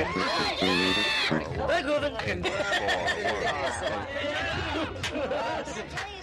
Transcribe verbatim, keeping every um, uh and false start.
เฮ้ยกูเป็น